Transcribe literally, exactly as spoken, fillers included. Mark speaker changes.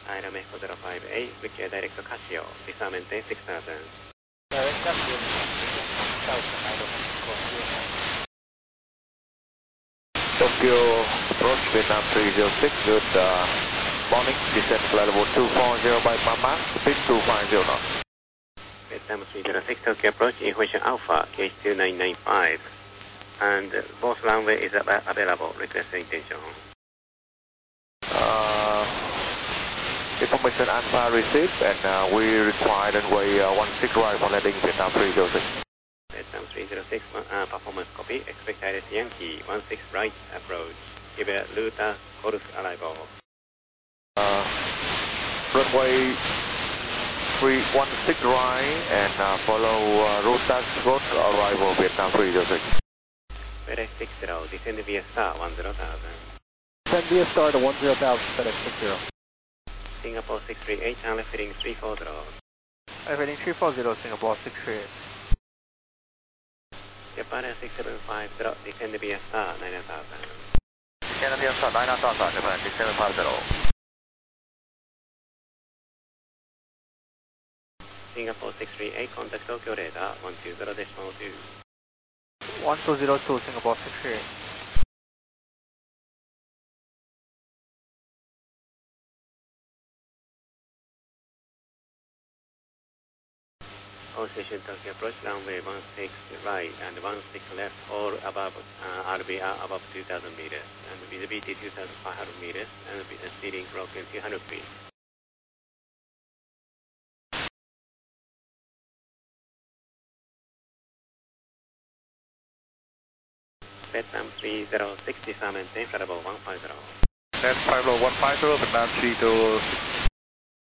Speaker 1: Aero Mexico zero five eight, Victory Direct Casio, Visamente six thousand.
Speaker 2: Direct Casio, South Aero Mexico.
Speaker 3: Tokyo approach Vietnam three zero six, good uh, morning, descent flight level two four zero by Mama, speed two five zero knots.
Speaker 1: Vietnam three zero six, Tokyo approach, Information Alpha, K H two nine nine five, and both runway is available, request intention.
Speaker 3: Uh, information Alpha received, and uh, we require runway uh, one six right for landing Vietnam three zero six.
Speaker 1: Vietnam three zero six, uh, performance copy, expect Iris Yankee, one six right approach, give a Luta Chorus arrival.
Speaker 3: Uh, runway three one six right, and uh, follow uh, Ruta Road arrival Vietnam three zero six.
Speaker 1: FedEx six zero, descend via star one zero thousand.
Speaker 2: Send via star to one zero thousand, FedEx six zero.
Speaker 1: Singapore six three eight, Charlie fitting three four zero.
Speaker 2: Everything three four zero, Singapore six three eight.
Speaker 1: Japan Air six seven five zero, descend via star nine thousand.
Speaker 3: Descend via star nine thousand, Japan six seven five zero.
Speaker 1: Singapore six three eight, contact Tokyo radar one two zero decimal two.
Speaker 2: one two zero two, Singapore six three eight.
Speaker 1: All station Tokyo approach, runway one six right and one six left, all above uh, R B R above two thousand meters, and visibility two thousand five hundred meters, and speeding broken two hundred feet. Vietnam three zero six, disarm maintain, flight level one five zero.
Speaker 3: That's flight level one five zero, Vietnam three zero